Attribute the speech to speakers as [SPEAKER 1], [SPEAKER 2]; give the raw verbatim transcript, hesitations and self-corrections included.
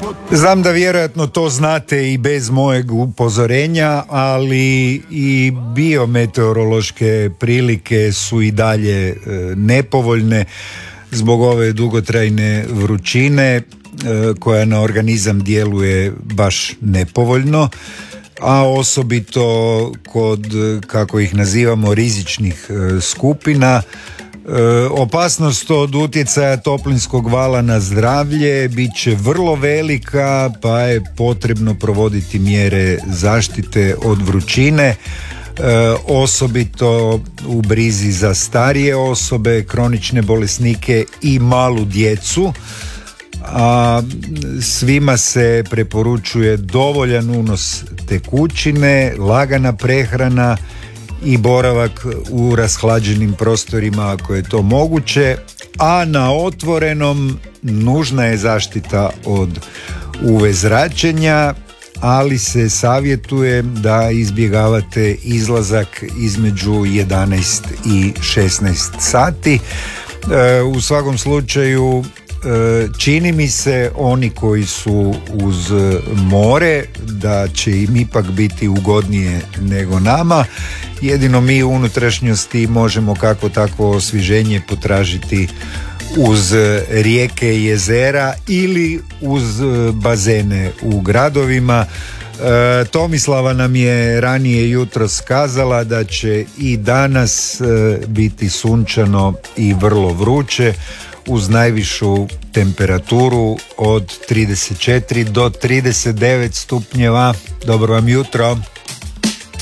[SPEAKER 1] Znam da vjerojatno to znate i bez mojeg upozorenja, ali i biometeorološke prilike su i dalje e, nepovoljne zbog ove dugotrajne vrućine e, koja na organizam djeluje baš nepovoljno, a osobito kod, kako ih nazivamo, rizičnih e, skupina. E, opasnost od utjecaja toplinskog vala na zdravlje bit će vrlo velika, pa je potrebno provoditi mjere zaštite od vrućine, e, osobito u brizi za starije osobe, kronične bolesnike i malu djecu. A svima se preporučuje dovoljan unos tekućine, lagana prehrana i boravak u rashlađenim prostorima ako je to moguće, a na otvorenom nužna je zaštita od U V zračenja, ali se savjetuje da izbjegavate izlazak između jedanaest i šesnaest sati. E, u svakom slučaju čini mi se oni koji su uz more da će im ipak biti ugodnije nego nama. Jedino mi u unutrašnjosti možemo kako takvo osvježenje potražiti uz rijeke i jezera ili uz bazene u gradovima. E, Tomislava nam je ranije jutros kazala da će i danas e, biti sunčano i vrlo vruće, uz najvišu temperaturu od trideset četiri do trideset devet stupnjeva. Dobro vam jutro.